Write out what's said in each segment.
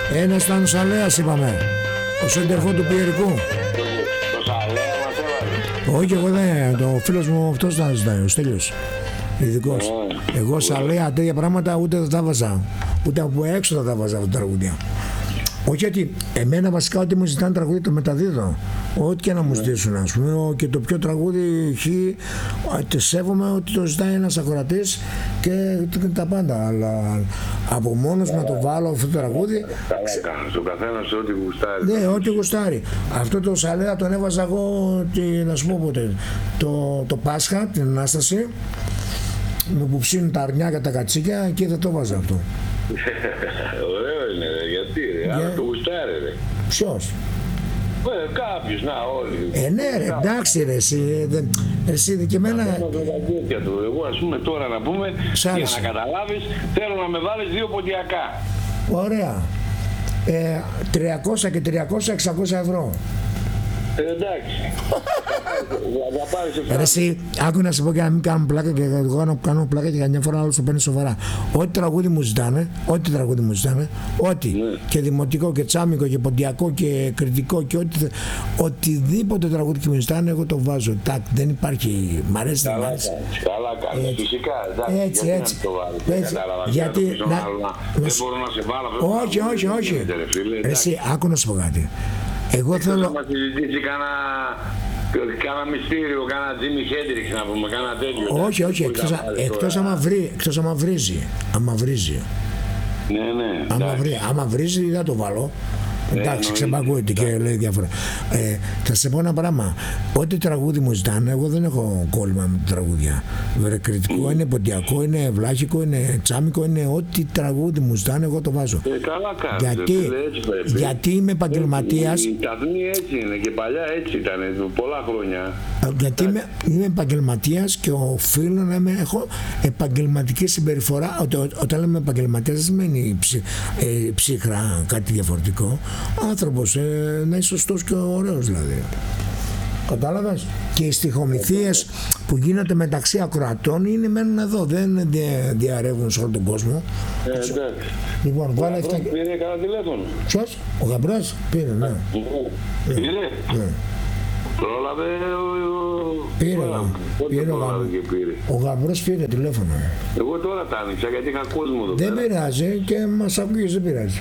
Ένας ήταν ο Σαλέας, είπαμε. Ο σέντερφο του Πιερικού. Το Σαλέα μας έβαλε. Όχι, εγώ δεν. Το φίλος μου αυτός ήταν ζητάει, ο Στέλιος. Ειδικός. Εγώ Σαλέα τέτοια πράγματα ούτε δεν τα βάζα. Ούτε από έξω θα τα βάζα αυτά τα τραγούδια. Όχι γιατί εμένα βασικά ό,τι μου ζητάνε τραγούδι το μεταδίδω. Ό,τι και να μου ζητήσουν, ας πούμε, και το πιο τραγούδι τη σέβομαι ότι το ζητάει ένας ακροατής και τα πάντα. Αλλά από μόνος να το βάλω αυτό το τραγούδι. Ο καθένας ό,τι γουστάρει. Ναι, ό,τι γουστάρει. Αυτό το Σαλέα τον έβαζα εγώ, να σου πω ποτέ, το Πάσχα, την Ανάσταση, που ψήνουν τα αρνιά και τα κατσίκια, και θα το βάζα αυτό. Ωραίο είναι, γιατί αλλά το γουστάρει, ρε. Ποιος? Κάποιος, να, όλοι. Ναι ρε, εντάξει ρε, εσύ και εμένα. Εγώ ας πούμε τώρα να πούμε, για να καταλάβεις, θέλω να με βάλεις 2 ποντιακά. Ωραία. 300 και 300, 600 ευρώ. Εντάξει. Θα πάρεις 7. Εσύ, άκου να σου πω και να μην κάνουμε πλάκα, και εγώ να κάνω πλάκα και καμιά φορά άλλο το παίρνει σοβαρά. Ό,τι τραγούδι μου ζητάνε, ό,τι. Ναι. Και δημοτικό και τσάμικο και ποντιακό και κριτικό και οτιδήποτε τραγούδι και μου ζητάνε, εγώ το βάζω. Τάκ, δεν υπάρχει. Μ' αρέσει, δεν μ' αρέσει. Καλά κάνεις. Φυσικά, εντάξει. Έτσι. Γιατί δεν μπορώ να σε βάλω. Όχι. Εσύ, άκου να σου πω κάτι. Εγώ θέλω να μας συζητήσει κάνα μυστήριο, κάνα Τζίμι Χέντριξ να πούμε, κάνα τέτοιο. Όχι, εκτός άμα βρίζει. Ναι. Άμα βρίζει δεν το βάλω. Εντάξει, ξεμπαγκούεται και λέει διάφορα. Θα σε πω ένα πράγμα. Ό,τι τραγούδι μου ζητάνε, εγώ δεν έχω κόλλημα με τα τραγούδια. Κριτικό είναι, ποντιακό είναι, βλάχικο είναι, τσάμικο είναι. Ό,τι τραγούδι μου ζητάνε, εγώ το βάζω. Καλά κάνεις. Γιατί είμαι επαγγελματίας. Η ταχνή έτσι είναι και παλιά έτσι ήταν πολλά χρόνια. Γιατί είμαι επαγγελματίας και οφείλω να έχω επαγγελματική συμπεριφορά. Όταν λέμε επαγγελματίας, δεν σημαίνει ψύχρα κάτι διαφορετικό. Άνθρωπος, να είσαι σωστός και ωραίος δηλαδή. Κατάλαβες? Και οι στιχομυθίες που γίνονται μεταξύ ακροατών μένουν εδώ, δεν διαρρεύουν σε όλο τον κόσμο. Εντάξει. Λοιπόν, βάλε αυτά. Πήρε κανένα τηλέφωνο. Ποιος? Ο Γαμπρός? Πήρε, ναι. Πήρε. Πρόλαβε ο Γαμπρός πήρε τηλέφωνο. Εγώ τώρα τα άνοιξα γιατί είχα κόσμο εδώ. Δεν πειράζει και μας ακούγεις, δεν πειράζει.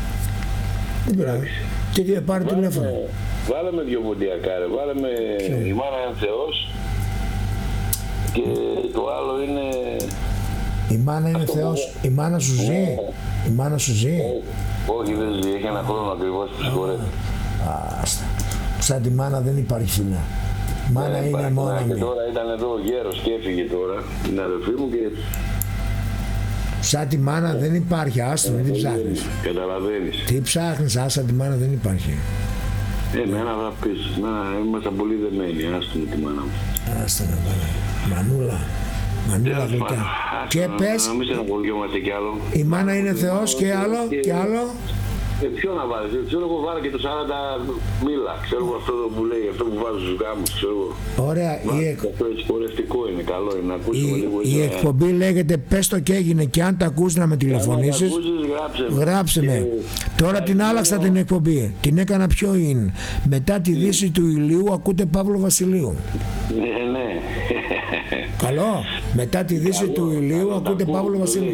Και τι πάρει τηλέφωνο. Βάλε με 2 ποντιακά, βάλε με η μάνα είναι Θεός και το άλλο είναι... Η μάνα είναι Θεός, η μάνα σου ζει. Όχι, δεν ζει, έχει ένα χρόνο ακριβώς, συγχωρέτε. Άστα. Σαν τη μάνα δεν υπάρχει φίλα. Μάνα είναι μόνα μου. Και τώρα ήταν εδώ ο γέρος και έφυγε τώρα, την αδελφή μου και... Σαν τη μάνα δεν υπάρχει, άστο, μην την ψάχνεις. Καταλαβαίνεις. Τι ψάχνεις, άστα τη μάνα δεν υπάρχει. Εμένα θα πεις, είμαστε πολύ δεμένοι, άστο με τη μάνα μου. Άστα να πάνε. Μανούλα γλυκά. Και πες, μην στεναχωριόμαστε κι άλλο. η μάνα είναι Θεός και άλλο. Ποιο να βάλεις, ξέρω εγώ βάλω και το 40 μίλα, ξέρω εγώ αυτό που λέει, αυτό που βάζω στους γάμους, ξέρω εγώ. Ωραία, αυτό έτσι χορευτικό είναι, καλό είναι, να ακούσουμε λίγο. Η εκπομπή λέγεται «Πες το και έγινε» και αν τα ακούς να με τηλεφωνήσεις, γράψε με. Τώρα την άλλαξα την εκπομπή, την έκανα πιο in. Μετά τη δύση του ηλίου ακούτε Παύλο Βασιλείου. Ναι. Καλό, μετά τη δύση του ηλίου ακούτε Παύλο Βασιλείου.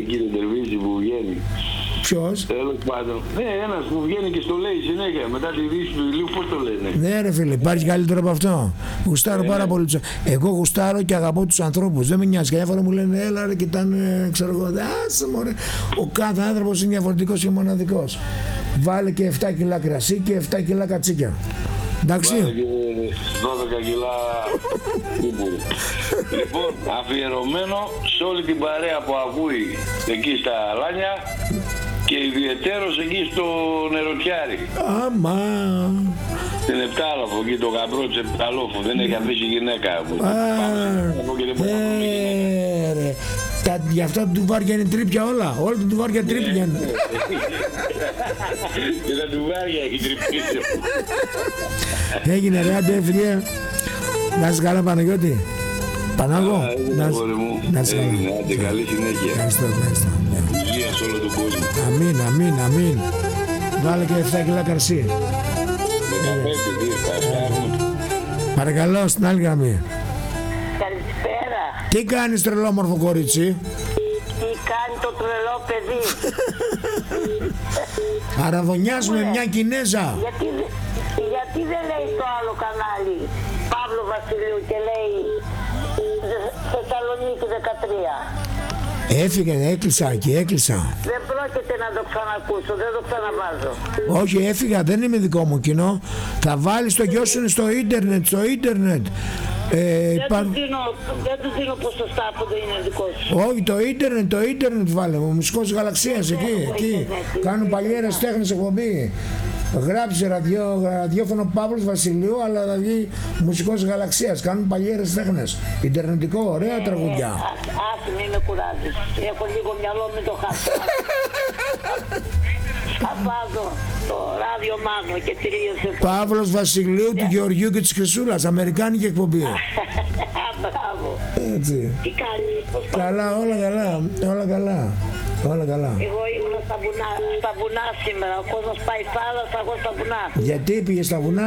Ποιος? Τέλος πάντων. Ναι, ένας που βγαίνει και στο λέει συνέχεια μετά τη δύση του ηλίου, πώς το λένε. Ναι ρε φίλε, υπάρχει καλύτερο από αυτό. Γουστάρω πάρα πολύ. Εγώ γουστάρω και αγαπώ τους ανθρώπους. Δεν με νοιάζει. Κάποια φορά μου λένε έλα ρε, κοιτάνε, ξέρω εγώ. Άσε μωρέ. Ο κάθε άνθρωπος είναι διαφορετικός και μοναδικός. Βάλε και 7 κιλά κρασί και 7 κιλά κατσίκια. Εντάξει. Βάλε και 12 κιλά κύπουρη. Λοιπόν, αφιερωμένο σε όλη την παρέα που ακούει εκεί στα Αλάνια και ιδιαιτέρως εκεί στο Νερωτιάρι. Άμα. Την Επτάλοφο, εκεί το γαμπρό της Επτάλοφου, δεν έχει αφήσει γυναίκα. Ρε. Γι' αυτό του βάρια είναι τρίπια όλα τα του βάρια τρίπια είναι. Και τα του βάρια έχει τρυπήσει. Έγινε ρε, άντε φίλε. Να είσαι καλά Παναγιώτη. Πανάγο. Να είσαι καλά. Άντε, καλή συνέχεια. Ευχαριστώ. Υγεία σε όλο τον κόσμο. Αμήν. Βάλε και 7 κιλά καρσί. 15 δίσκα. Παρακαλώ, στην άλλη γραμμή. Καλησπέρα. Τι κάνεις τρελόμορφο κορίτσι? Τι κάνει το τρελό παιδί? Αραβωνιάζουμε μια Κινέζα. Γιατί δεν λέει το άλλο κανάλι Παύλο Βασιλείου και λέει Θεσσαλονίκη 13? Έφυγε, έκλεισα και έκλεισα. Δεν πρόκειται να το ξανακούσω, δεν το ξαναβάζω. Όχι, έφυγα, δεν είμαι δικό μου κοινό. Θα βάλεις το γιο σου στο ίντερνετ, Δεν του δίνω ποσοστά που δεν είναι δικό σου. Όχι, το ίντερνετ βάλε, ο μουσικός γαλαξίας εκεί. Κάνουν παλιέρες τέχνες εκπομπή. Γράψε ραδιόφωνο Παύλος Βασιλείου, αλλά θα βγει μουσικός γαλαξίας. Κάνουν παλιέρες τέχνες. Ιντερνετικό, ωραία τραγουδιά. Άσε, μην με κουράζεις. Έχω λίγο μυαλό, μην το χάσω. Θα βάζω το ράδιο Μάνο και τελείωσε. Παύλος Βασιλείου, του Γεωργιού και της Χρυσούλας. Αμερικάνικη εκπομπή. Μπράβο. Έτσι. Τι κάνεις, πώς πας? Καλά, όλα καλά. Εγώ ήμουν στα βουνά σήμερα. Ο κόσμος πάει θάλασσα, εγώ στα βουνά. Γιατί πήγες στα βουνά?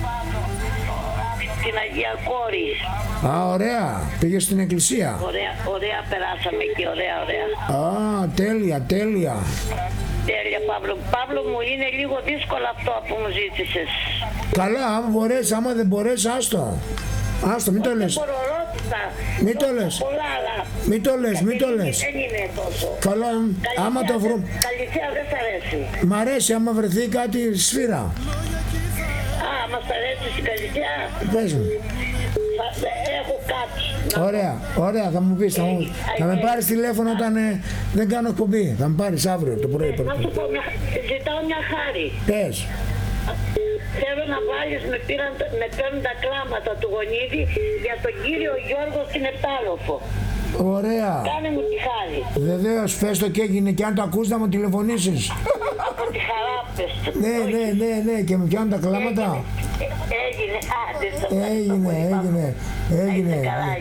Στην Αγία Κόρη. Α, ωραία. Πήγες στην εκκλησία. Ωραία περάσαμε εκεί, ωραία. Α, τέλεια. Τέλεια, Παύλο. Παύλο μου, είναι λίγο δύσκολο αυτό που μου ζήτησες. Καλά, άμα δεν μπορέσει, άστο. Μην το λες. Μην το λες. Μην το λες. Δεν είναι τόσο. Καλά, άμα το βρούμε. Καλυθέα δεν σ' αρέσει. Μ' αρέσει άμα βρεθεί κάτι σφύρα. Α, μας αρέσει στην Καλυθέα. Πες μου. Έχω κάτι. Ωραία, θα μου πεις. Θα με πάρεις τηλέφωνο όταν δεν κάνω εκπομπή. Θα με πάρεις αύριο το πρωί. Να σου πω, ζητάω μια χάρη. Πες. Θέλω να βάλεις, με παίρνουν τα κλάματα του Γονίδη για τον κύριο Γιώργο στην Επτάλοφο. Ωραία. Κάνε μου τη χάρη. Βεβαίως, πες το και έγινε, και αν το ακούς να μου τηλεφωνήσεις. Από τη χαρά πες το. Ναι, και με πιάνουν τα κλάματα. Έγινε, άντε. Έγινε.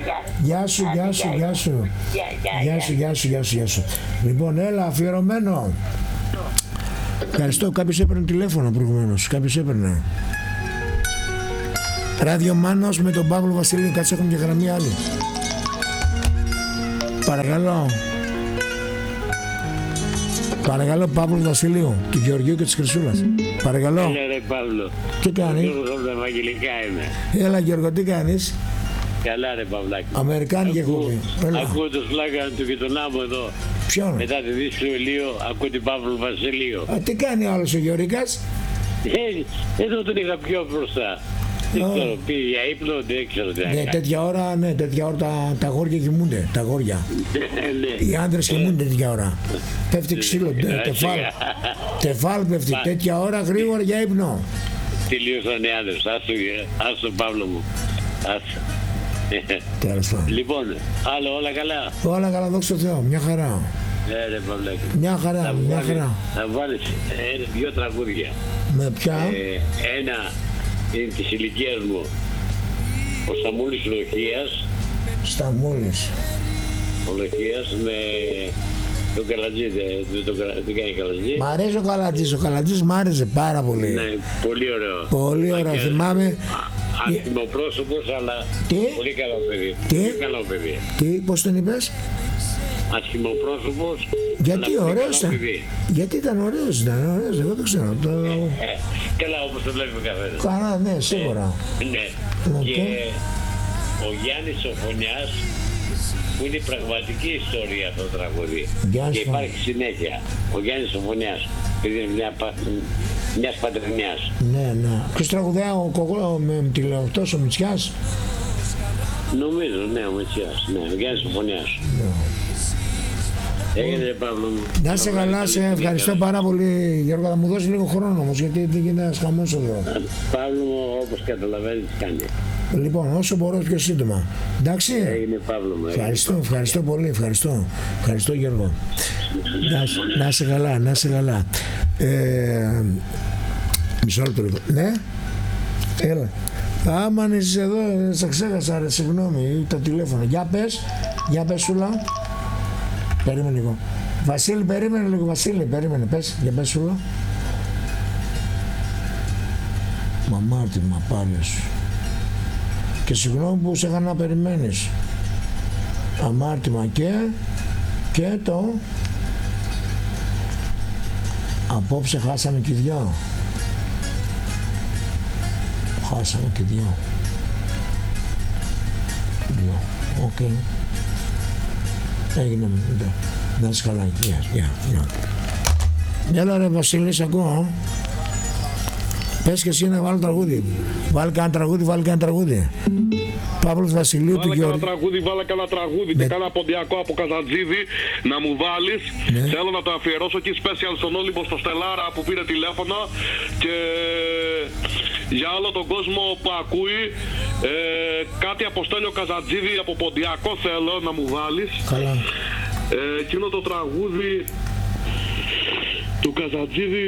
Γεια σου. Λοιπόν, έλα, αφιερωμένο. Ευχαριστώ, κάποιος έπαιρνε τηλέφωνο προηγουμένως. Ράδιο Μάνος με τον Παύλο Βασιλείου. Κάτσε, έχουμε και γραμμή άλλη. Παρακαλώ, Παύλο Βασιλείου, του Γεωργίου και της Χρυσούλας. Παρακαλώ. Έλα ρε Παύλο. Τι κάνεις? Γιώργος από τα Ευαγγελικά είμαι. Έλα Γιώργο, τι κάνεις? Καλά ρε Παυλάκη. Αμερικάνικη εκπομπή. Ακούω το σλάγκα του γειτονά μου εδώ. Ποιον? Μετά τη δύση του ηλίου ακούω την Παύλο Βασιλείο. Τι κάνει ο άλλος ο Γιώργας? Εδώ τον είχα πιο μπροστά. Δεν ξέρω, πήγε για ύπνο, δεν ξέρω τι να κάνει. Τέτοια ώρα τα αγόρια κοιμούνται. Τα αγόρια. Οι άντρες κοιμούνται τέτοια ώρα. Πέφτει ξύλο, τεφάλ πέφτει. Τέτοια ώρα γρήγορα για ύπνο. Τελείωσαν οι άντρες. Άστο Παύλο μου. Λοιπόν, άλλο όλα καλά. Όλα καλά, δόξα τω Θεώ, μια χαρά. Ρε Παυλάκη. Μια χαρά. Θα βάλεις δύο τραγούδια. Με ποια? Ένα είναι της ηλικίας μου, ο Σταμούλης Λοχίας. Σταμούλης. Ο Λοχίας με τον Καλατζή, δεν κάνει Καλατζή. Μ' αρέσει ο Καλατζής μ' άρεσε πάρα πολύ. Ναι, πολύ ωραίο. Πολύ ωραίο, θυμάμαι. Άσχημοπρόσωπος, αλλά πολύ καλό παιδί. Πολύ καλό παιδί. Τι, πώς τον είπες? Άσχημοπρόσωπος. Γιατί ωραίος ήταν? Γιατί ήταν ωραίος, εγώ δεν ξέρω. Καλά, όπως το βλέπει ο καθένας. Καλά, ναι, σίγουρα. Ναι. Και ο Γιάννης Σοφωνιάς, που είναι η πραγματική ιστορία αυτό το τραγούδι. Και υπάρχει συνέχεια. Ο Γιάννης Σοφωνιάς, επειδή είναι μιας πατρινιάς. Ναι. Ποιος τραγουδάει με τηλεοπτός, ο Μητσιάς? Νομίζω, ναι, ο Μητσιάς. Ναι, ο Γιάννης Σοφωνιάς. Έγινε Παύλο μου. Να είσαι καλά, σε ευχαριστώ πάρα πολύ Γιώργο. Θα μου δώσει λίγο χρόνο όμως, γιατί δεν γίνεται ένας χαμός εδώ. Παύλο μου, όπως καταλαβαίνεις, κάνει. Λοιπόν, όσο μπορώ πιο σύντομα. Εντάξει. Έγινε Παύλο μου. Ευχαριστώ πολύ, ευχαριστώ Γιώργο. Να είσαι καλά. Μισό λεπτό. Ναι, έλα. Άμα είσαι εδώ, σε ξέχασα, ρε, συγγνώμη, το τηλέφωνο. Για πες Σούλα. Περίμενε λίγο. Βασίλη, περίμενε λίγο, πες, για πες Σούλα. Αμάρτημα πάλι σου. Και συγγνώμη που σε έκανα να περιμένεις. Αμάρτημα και το απόψε χάσαμε και δυο. Χάσαμε και δυο. Οκ. Έγινε μετά. Να είσαι καλά. Γεια. Έλα ρε Βασίλη, σ' ακούω. Πες και εσύ να βάλω τραγούδι. Βάλει κανένα τραγούδι. Παύλος Βασιλείου του Γιώργου. Βάλε κανένα τραγούδι και κάνα ποντιακό από Καζατζίδη να μου βάλεις. Ναι. Θέλω να το αφιερώσω εκεί special στον Όλυμπο, στο Στελάρα που πήρε τηλέφωνο και για όλο τον κόσμο που ακούει. Κάτι από Στέλιο Καζατζίδη από ποντιακό θέλω να μου βάλεις. Καλά. Εκείνο το τραγούδι του Καζατζίδη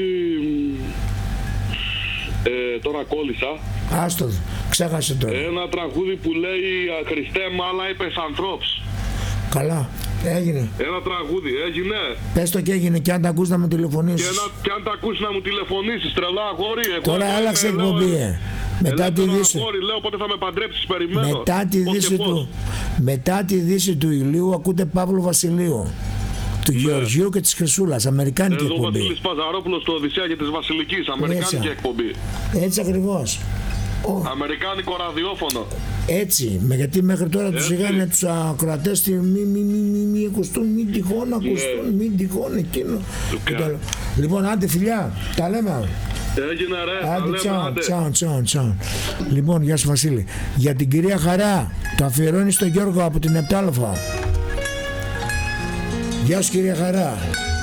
τώρα κόλλησα. Άστο, ξέχασε τώρα. Ένα τραγούδι που λέει Χριστέ μάλα είπες ανθρώπς. Καλά, έγινε. Ένα τραγούδι, έγινε. Πες το και έγινε και αν τα ακούς να μου τηλεφωνήσεις. Και αν τα ακούς να μου τηλεφωνήσεις, τρελά αγόρι. Τώρα άλλαξε εκπομπή. Μετά τη δύση. Λέω πότε θα με παντρέψεις, περιμένω. Μετά τη δύση του ηλίου ακούτε Παύλο Βασιλείου. Του Γεωργίου και της Χρυσούλας, αμερικάνικη εκπομπή. Ο Βασίλης Παζαρόπουλος στο Οδυσσέα και της Βασιλικής, αμερικάνικη εκπομπή. Έτσι ακριβώς. Αμερικάνικο ραδιόφωνο. Έτσι, γιατί μέχρι τώρα τους είχαν τους ακροατές μη ακουστούν, μην τυχόν ακουστούν, μην τυχόν εκείνο. Λοιπόν, άντε φιλιά, τα λέμε. Έγινε ρε, τσάου. Λοιπόν, γεια σου Βασίλη. Για την κυρία Χαρά, το αφιερώνει στον Γιώργο από την Επτάλοφα. Γεια σου κυρία Χαρά.